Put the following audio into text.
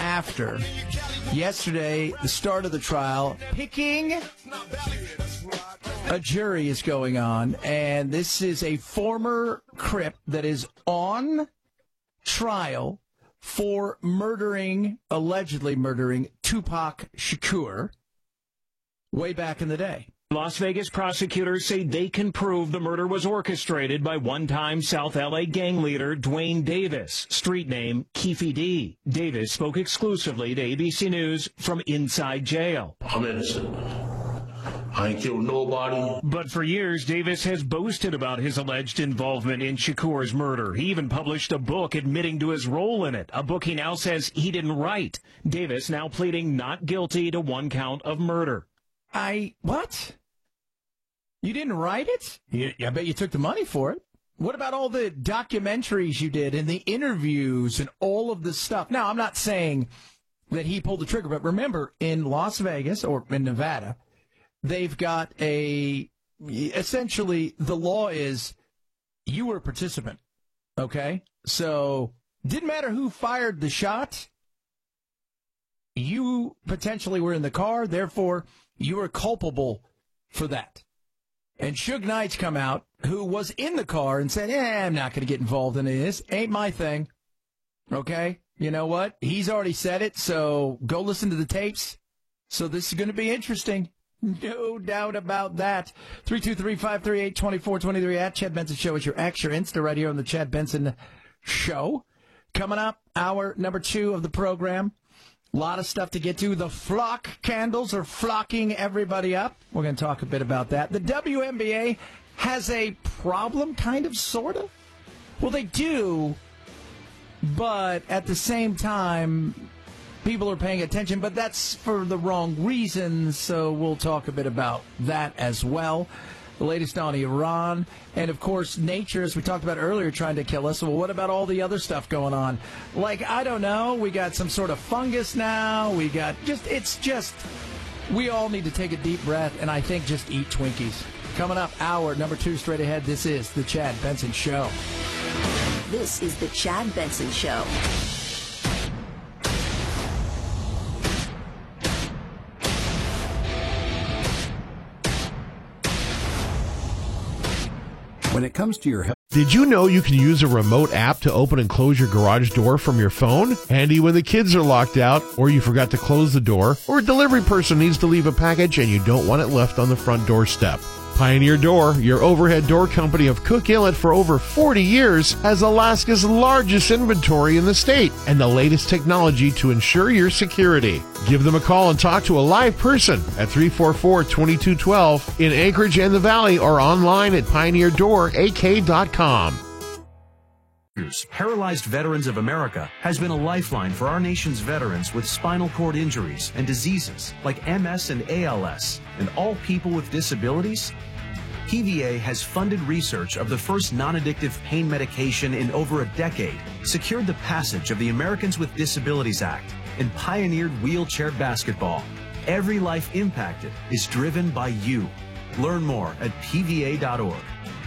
after yesterday, the start of the trial, picking a jury is going on, and this is a former Crip that is on trial for allegedly murdering Tupac Shakur way back in the day. Las Vegas prosecutors say they can prove the murder was orchestrated by one-time South LA gang leader Dwayne Davis, street name Keefe D. Davis spoke exclusively to ABC News from inside jail. I'm innocent. I ain't killed nobody. But for years, Davis has boasted about his alleged involvement in Shakur's murder. He even published a book admitting to his role in it, a book he now says he didn't write. Davis now pleading not guilty to one count of murder. What? You didn't write it? I bet you took the money for it. What about all the documentaries you did and the interviews and all of this stuff? Now, I'm not saying that he pulled the trigger, but remember, in Las Vegas or in Nevada, they've got essentially the law is you were a participant, okay? So didn't matter who fired the shot. You potentially were in the car, therefore you were culpable for that. And Suge Knight's come out, who was in the car, and said, I'm not going to get involved in this. Ain't my thing. Okay? You know what? He's already said it, so go listen to the tapes. So this is going to be interesting. No doubt about that. 323-538-2423 at Chad Benson Show is your X, your Insta right here on the Chad Benson Show. Coming up, hour number 2 of the program. A lot of stuff to get to. The flock candles are flocking everybody up. We're going to talk a bit about that. The WNBA has a problem, kind of, sort of. Well, they do, but at the same time, people are paying attention, but that's for the wrong reasons, so we'll talk a bit about that as well. The latest on Iran, and of course, nature, as we talked about earlier, trying to kill us. Well, what about all the other stuff going on? Like, I don't know, we got some sort of fungus now, we all need to take a deep breath, and I think just eat Twinkies. Coming up, hour number 2 straight ahead, this is The Chad Benson Show. This is The Chad Benson Show. When it comes to your health. Did you know you can use a remote app to open and close your garage door from your phone? Handy when the kids are locked out, or you forgot to close the door, or a delivery person needs to leave a package and you don't want it left on the front doorstep. Pioneer Door, your overhead door company of Cook Inlet for over 40 years, has Alaska's largest inventory in the state and the latest technology to ensure your security. Give them a call and talk to a live person at 344-2212 in Anchorage and the Valley, or online at pioneerdoorak.com. Paralyzed Veterans of America has been a lifeline for our nation's veterans with spinal cord injuries and diseases like MS and ALS, and all people with disabilities. PVA has funded research of the first non-addictive pain medication in over a decade, secured the passage of the Americans with Disabilities Act, and pioneered wheelchair basketball. Every life impacted is driven by you. Learn more at PVA.org.